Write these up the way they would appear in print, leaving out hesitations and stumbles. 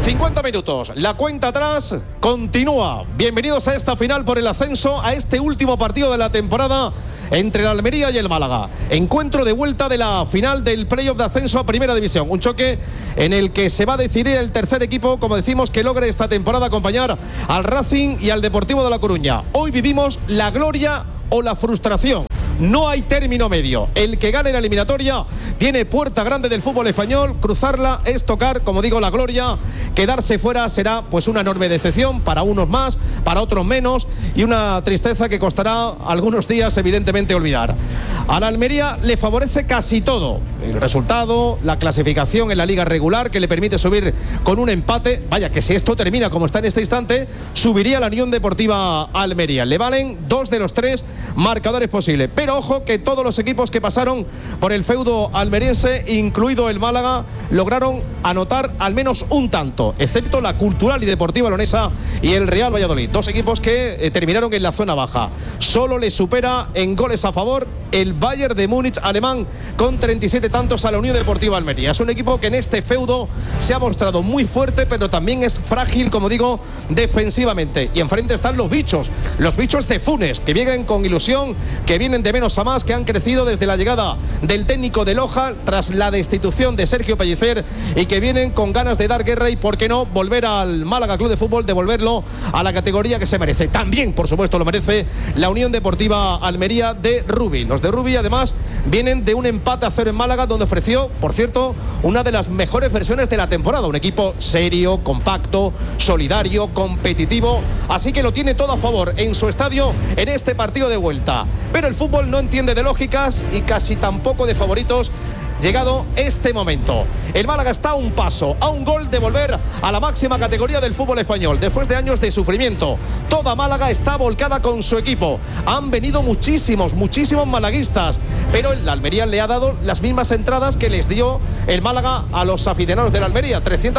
50 minutos, la cuenta atrás continúa. Bienvenidos a esta final por el ascenso, a este último partido de la temporada entre el Almería y el Málaga. Encuentro de vuelta de la final del playoff de ascenso a Primera División. Un choque en el que se va a decidir el tercer equipo, como decimos, que logre esta temporada acompañar al Racing y al Deportivo de La Coruña. Hoy vivimos la gloria o la frustración. No hay término medio. El que gane la eliminatoria tiene puerta grande del fútbol español. Cruzarla es tocar, como digo, la gloria. Quedarse fuera será pues una enorme decepción para unos más, para otros menos, y una tristeza que costará algunos días evidentemente olvidar. A la Almería le favorece casi todo. El resultado, la clasificación en la liga regular, que le permite subir con un empate. Vaya, que si esto termina como está en este instante, subiría la Unión Deportiva Almería. Le valen 2 de los 3 marcadores posibles. Pero ojo que todos los equipos que pasaron por el feudo almeriense, incluido el Málaga, lograron anotar al menos un tanto, excepto la Cultural y Deportiva Leonesa y el Real Valladolid. 2 equipos que terminaron en la zona baja. Solo le supera en goles a favor el Bayern de Múnich alemán, con 37 tantos a la Unión Deportiva Almería. Es un equipo que en este feudo se ha mostrado muy fuerte, pero también es frágil, como digo, defensivamente. Y enfrente están los bichos de Funes, que vienen con ilusión, que vienen de menos a más, que han crecido desde la llegada del técnico de Loja tras la destitución de Sergio Pellicer, y que vienen con ganas de dar guerra y, por qué no, volver al Málaga Club de Fútbol, devolverlo a la categoría que se merece. También, por supuesto, lo merece la Unión Deportiva Almería de Rubi. Los de Rubi, además, vienen de un empate a 0 en Málaga, donde ofreció, por cierto, una de las mejores versiones de la temporada. Un equipo serio, compacto, solidario, competitivo. Así que lo tiene todo a favor en su estadio en este partido de vuelta. Pero el fútbol no entiende de lógicas y casi tampoco de favoritos. Llegado este momento, el Málaga está a un paso, a un gol de volver a la máxima categoría del fútbol español, después de años de sufrimiento. Toda Málaga está volcada con su equipo. Han venido muchísimos malaguistas, pero el Almería le ha dado las mismas entradas que les dio el Málaga a los aficionados del Almería,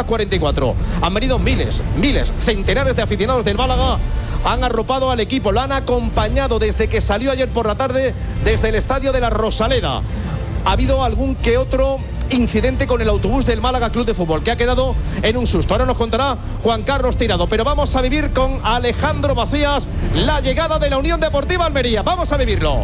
344. Han venido miles, centenares de aficionados del Málaga. Han arropado al equipo, lo han acompañado desde que salió ayer por la tarde desde el estadio de la Rosaleda. Ha habido algún que otro incidente con el autobús del Málaga Club de Fútbol, que ha quedado en un susto. Ahora nos contará Juan Carlos Tirado, pero vamos a vivir con Alejandro Macías la llegada de la Unión Deportiva Almería. Vamos a vivirlo.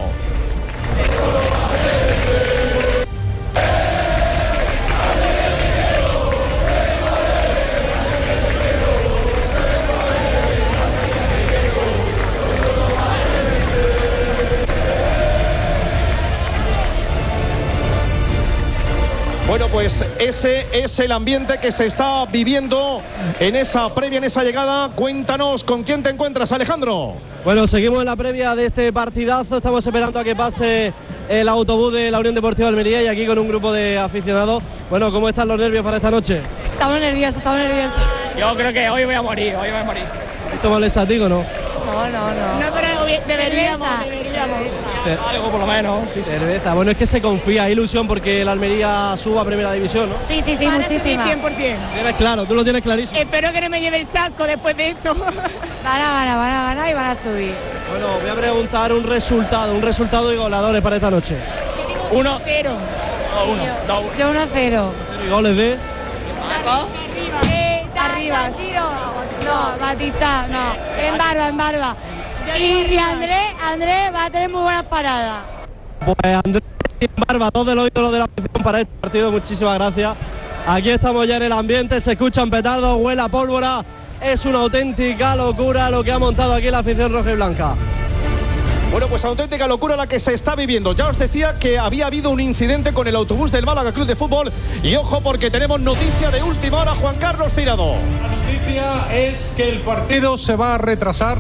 Bueno, pues ese es el ambiente que se está viviendo en esa previa, en esa llegada. Cuéntanos con quién te encuentras, Alejandro. Bueno, seguimos en la previa de este partidazo. Estamos esperando a que pase el autobús de la Unión Deportiva Almería y aquí con un grupo de aficionados. Bueno, ¿cómo están los nervios para esta noche? Estamos nerviosos. Yo creo que hoy voy a morir. ¿Esto vale satico, no? No, pero deberíamos. Algo por lo menos, sí. Cerveza. Bueno, es que se confía, hay ilusión porque la Almería suba a Primera División, ¿no? Sí, muchísima. 100%. Tienes claro, tú lo tienes clarísimo. Espero que no me lleve el saco después de esto. Van a ganar y van a subir. Bueno, voy a preguntar un resultado y goleadores para esta noche. 1-0. Yo 1-0. ¿Y goles de? Arriba. No, Batista, no. En barba. Y Andrés va a tener muy buenas paradas. Pues Andrés y Barba, 2 de los ídolos de la afición para este partido. Muchísimas gracias. Aquí estamos ya en el ambiente, se escuchan petardos, huele a pólvora. Es una auténtica locura lo que ha montado aquí la afición roja y blanca. Bueno, pues auténtica locura la que se está viviendo. Ya os decía que había habido un incidente con el autobús del Málaga Club de Fútbol. Y ojo, porque tenemos noticia de última hora, Juan Carlos Tirado. La noticia es que el partido se va a retrasar.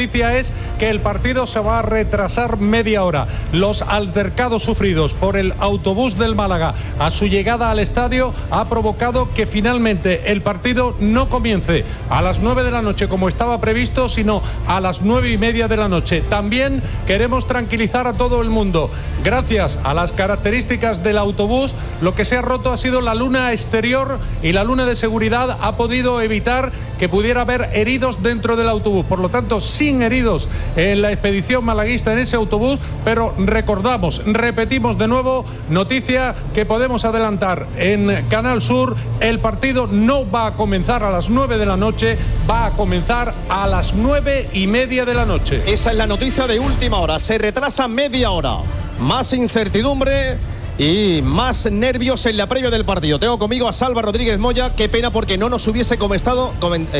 Media hora. Los altercados sufridos por el autobús del Málaga a su llegada al estadio ha provocado que finalmente el partido no comience a las 9 de la noche como estaba previsto, sino a las 9:30 de la noche. También queremos tranquilizar a todo el mundo. Gracias a las características del autobús, lo que se ha roto ha sido la luna exterior y la luna de seguridad ha podido evitar descartar que pudiera haber heridos dentro del autobús. Por lo tanto, sin heridos en la expedición malaguista en ese autobús, pero repetimos de nuevo, noticia que podemos adelantar en Canal Sur: el partido no va a comenzar a las 9 de la noche, va a comenzar a las 9:30 de la noche. Esa es la noticia de última hora, se retrasa media hora. Más incertidumbre y más nervios en la previa del partido. Tengo conmigo a Salva Rodríguez Moya. Qué pena, porque no nos hubiese gustado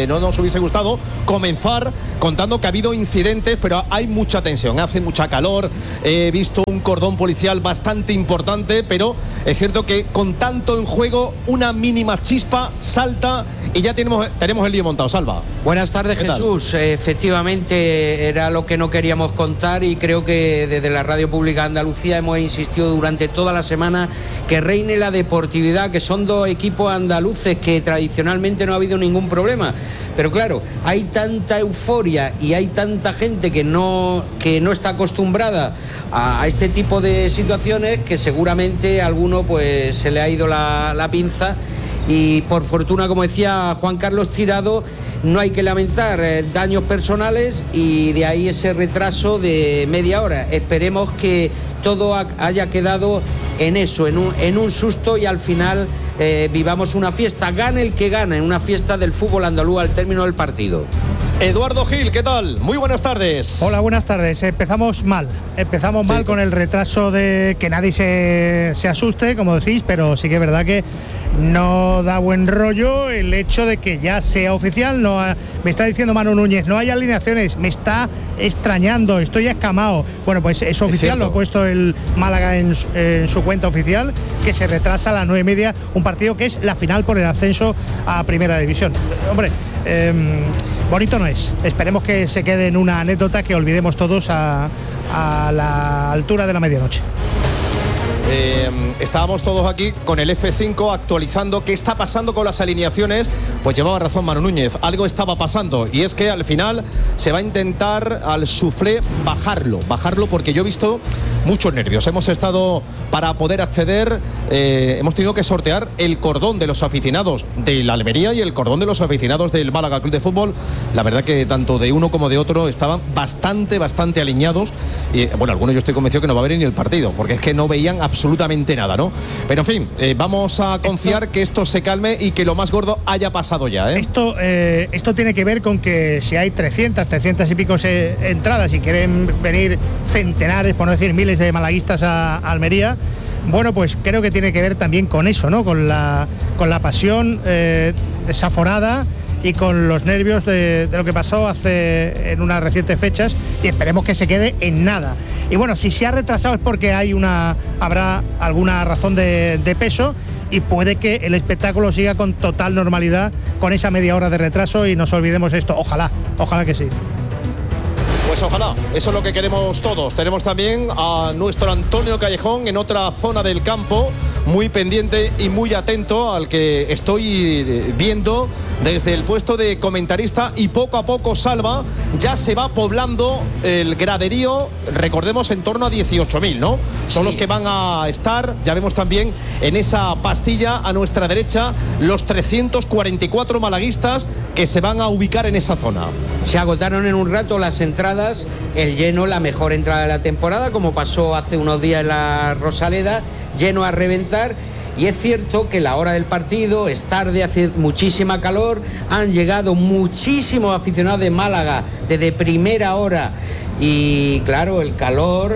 comenzar contando que ha habido incidentes, pero hay mucha tensión, hace mucha calor. He visto un cordón policial bastante importante, pero es cierto que con tanto en juego, una mínima chispa salta y ya tenemos el lío montado. Salva. Buenas tardes, Jesús. Efectivamente, era lo que no queríamos contar, y creo que desde la Radio Pública de Andalucía hemos insistido durante toda la semana que reine la deportividad, que son dos equipos andaluces que tradicionalmente no ha habido ningún problema. Pero claro, hay tanta euforia y hay tanta gente que no está acostumbrada a este tipo de situaciones, que seguramente a alguno pues se le ha ido la pinza. Y por fortuna, como decía Juan Carlos Tirado, no hay que lamentar daños personales, y de ahí ese retraso de media hora. Esperemos que todo haya quedado en eso, en un susto, y al final vivamos una fiesta, gane el que gane, una fiesta del fútbol andaluz al término del partido. Eduardo Gil, ¿qué tal? Muy buenas tardes. Hola, buenas tardes. Empezamos mal con el retraso, de que nadie se asuste, como decís, pero sí que es verdad que no da buen rollo el hecho de que ya sea oficial. Me está diciendo Manu Núñez, no hay alineaciones, me está extrañando, estoy escamado. Bueno, pues es oficial, lo ha puesto el Málaga en su cuenta oficial, que se retrasa a las 9:30, un partido que es la final por el ascenso a Primera División. Hombre, bonito no es. Esperemos que se quede en una anécdota que olvidemos todos a la altura de la medianoche. Estábamos todos aquí con el F5 actualizando qué está pasando con las alineaciones. Pues llevaba razón Manu Núñez, algo estaba pasando, y es que al final se va a intentar al suflé bajarlo, porque yo he visto muchos nervios. Hemos estado, para poder acceder, hemos tenido que sortear el cordón de los aficionados de la Almería y el cordón de los aficionados del Málaga Club de Fútbol. La verdad que tanto de uno como de otro estaban bastante alineados, y bueno, algunos yo estoy convencido que no va a haber ni el partido, porque es que no veían absolutamente nada, ¿no? Pero en fin, vamos a confiar que esto se calme y que lo más gordo haya pasado ya, ¿eh? Esto tiene que ver con que si hay 300 y pico entradas y quieren venir centenares, por no decir miles de malaguistas a Almería, bueno, pues creo que tiene que ver también con eso, ¿no? Con la pasión desaforada y con los nervios de lo que pasó en unas recientes fechas, y esperemos que se quede en nada. Y bueno, si se ha retrasado es porque habrá alguna razón de peso, y puede que el espectáculo siga con total normalidad con esa media hora de retraso y nos olvidemos esto. Ojalá que sí. Pues ojalá, eso es lo que queremos todos. Tenemos también a nuestro Antonio Callejón en otra zona del campo, muy pendiente y muy atento al que estoy viendo desde el puesto de comentarista, y poco a poco, Salva, ya se va poblando el graderío, recordemos en torno a 18.000, ¿no? Son los que van a estar, ya vemos también en esa pastilla a nuestra derecha los 344 malaguistas que se van a ubicar en esa zona. Se agotaron en un rato las entradas, el lleno, la mejor entrada de la temporada, como pasó hace unos días en la Rosaleda, lleno a reventar. Y es cierto que la hora del partido es tarde, hace muchísima calor, han llegado muchísimos aficionados de Málaga desde primera hora, y claro, el calor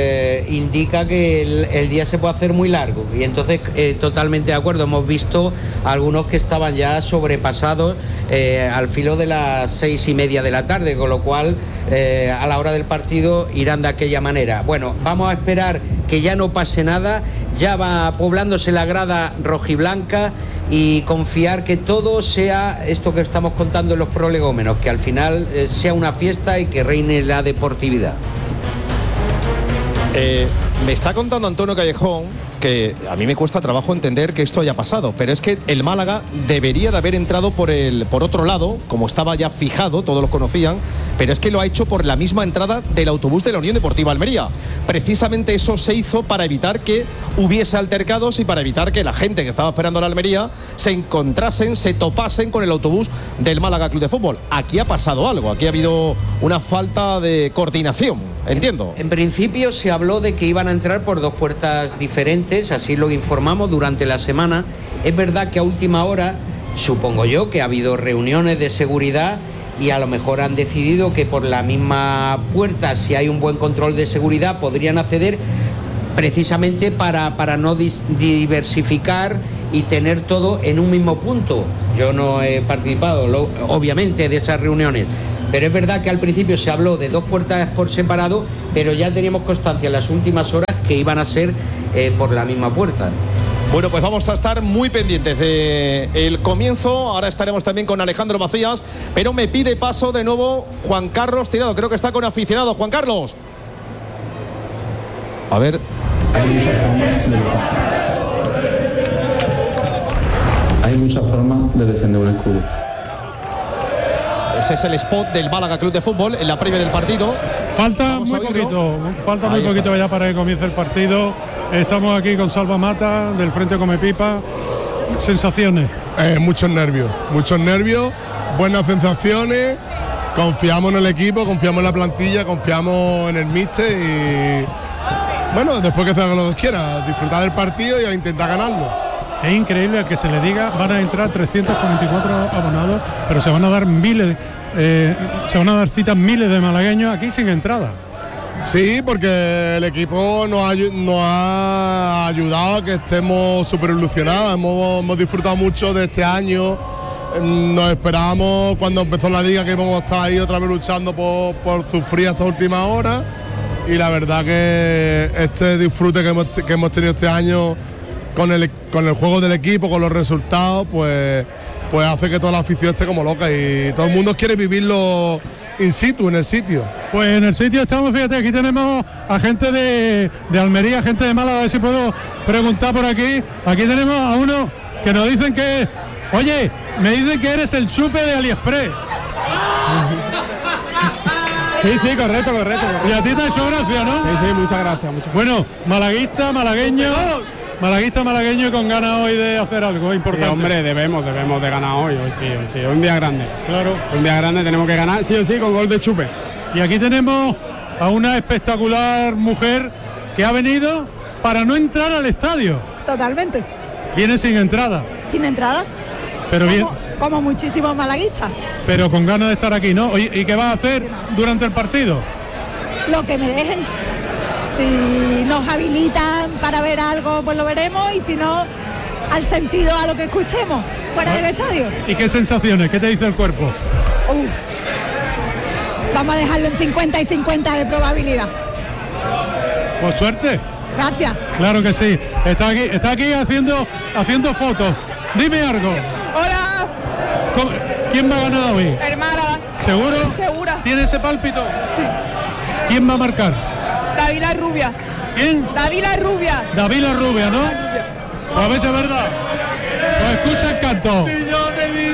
indica que el día se puede hacer muy largo, y entonces totalmente de acuerdo. Hemos visto algunos que estaban ya sobrepasados al filo de las 6:30 de la tarde, con lo cual a la hora del partido irán de aquella manera. Bueno, vamos a esperar que ya no pase nada, ya va poblándose la grada rojiblanca, y confiar que todo sea esto que estamos contando en los prolegómenos, que al final sea una fiesta y que reine la deportividad. Me está contando Antonio Callejón que a mí me cuesta trabajo entender que esto haya pasado, pero es que el Málaga debería de haber entrado por otro lado, como estaba ya fijado, todos lo conocían, pero es que lo ha hecho por la misma entrada del autobús de la Unión Deportiva Almería. Precisamente eso se hizo para evitar que hubiese altercados y para evitar que la gente que estaba esperando a la Almería se encontrasen, se topasen con el autobús del Málaga Club de Fútbol. Aquí ha pasado algo, aquí ha habido una falta de coordinación, entiendo. En principio se habló de que iban a entrar por dos puertas diferentes, así lo informamos durante la semana. Es verdad que a última hora, supongo yo, que ha habido reuniones de seguridad y a lo mejor han decidido que por la misma puerta, si hay un buen control de seguridad, podrían acceder, precisamente para no diversificar y tener todo en un mismo punto. Yo no he participado, obviamente, de esas reuniones, pero es verdad que al principio se habló de dos puertas por separado, pero ya teníamos constancia en las últimas horas que iban a ser por la misma puerta. Bueno, pues vamos a estar muy pendientes del comienzo. Ahora estaremos también con Alejandro Macías, pero me pide paso de nuevo Juan Carlos Tirado. Creo que está con aficionados. Juan Carlos. A ver. Hay muchas formas de defender un escudo. Ese es el spot del Málaga Club de Fútbol en la previa del partido. Falta muy poquito ya para que comience el partido. Estamos aquí con Salva Mata del Frente Come Pipa. Sensaciones. Muchos nervios, buenas sensaciones. Confiamos en el equipo, confiamos en la plantilla, confiamos en el míster y bueno, después que se haga lo que quiera, disfrutar del partido y a intentar ganarlo. Es increíble al que se le diga, van a entrar 344 abonados, pero se van a dar citas miles de malagueños aquí sin entrada. Sí, porque el equipo nos ha ayudado a que estemos súper ilusionados, hemos disfrutado mucho de este año, nos esperábamos cuando empezó la liga que íbamos a estar ahí otra vez luchando por sufrir hasta última hora y la verdad que este disfrute que hemos tenido este año con el juego del equipo, con los resultados, pues hace que toda la afición esté como loca y todo el mundo quiere vivirlo in situ, en el sitio. Pues en el sitio estamos, fíjate, aquí tenemos a gente de Almería, gente de Málaga, a ver si puedo preguntar por aquí. Aquí tenemos a uno que nos dicen que, oye, me dicen que eres el chupe de AliExpress. Sí, correcto. Y a ti te ha hecho gracia, ¿no? Sí, muchas gracias. Bueno, malagueño y con ganas hoy de hacer algo importante. Sí, hombre, debemos de ganar hoy sí, un día grande. Claro. Un día grande tenemos que ganar, sí o sí, con gol de Chupe. Y aquí tenemos a una espectacular mujer que ha venido para no entrar al estadio. Totalmente. Viene sin entrada. Sin entrada. Pero bien. Como muchísimos malaguistas. Pero con ganas de estar aquí, ¿no? ¿Y qué vas a hacer durante el partido? Lo que me dejen. Si nos habilitan para ver algo, pues lo veremos, y si no, al sentido a lo que escuchemos fuera del estadio. ¿Y qué sensaciones? ¿Qué te dice el cuerpo? Vamos a dejarlo en 50 y 50 de probabilidad. Pues suerte. Gracias. Claro que sí. Está aquí haciendo fotos. Dime algo. Hola. ¿Quién va a ganar hoy? El Málaga. ¿Seguro? Segura. ¿Tiene ese pálpito? Sí. ¿Quién va a marcar? David La Rubia. ¿Quién? David La Rubia. David La Rubia, ¿no? A ver si es verdad. Pues escucha el canto.